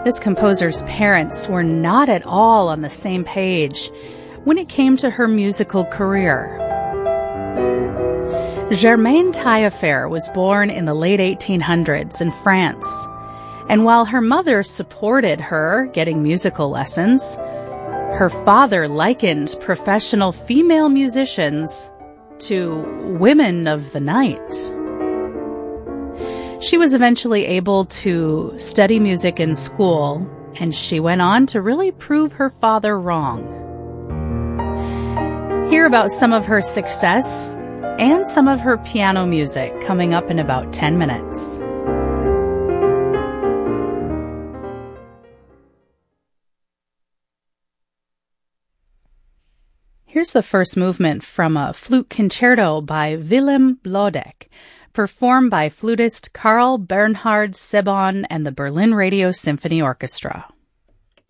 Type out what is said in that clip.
This composer's parents were not at all on the same page when it came to her musical career. Germaine Taillefer was born in the late 1800s in France, and while her mother supported her getting musical lessons, her father likened professional female musicians to women of the night. She was eventually able to study music in school, and she went on to really prove her father wrong. Hear about some of her success and some of her piano music coming up in about 10 minutes. Here's the first movement from a flute concerto by Willem Bloedek, performed by flutist Carl Bernhard Sebon and the Berlin Radio Symphony Orchestra.